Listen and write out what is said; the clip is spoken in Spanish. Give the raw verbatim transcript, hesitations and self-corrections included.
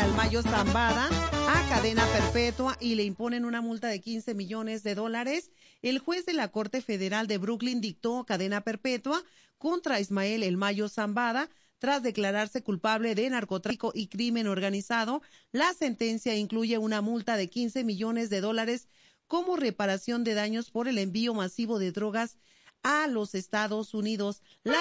al Mayo Zambada a cadena perpetua y le imponen una multa de quince millones de dólares. El juez de la Corte Federal de Brooklyn dictó cadena perpetua contra Ismael El Mayo Zambada tras declararse culpable de narcotráfico y crimen organizado. La sentencia incluye una multa de quince millones de dólares como reparación de daños por el envío masivo de drogas a los Estados Unidos. La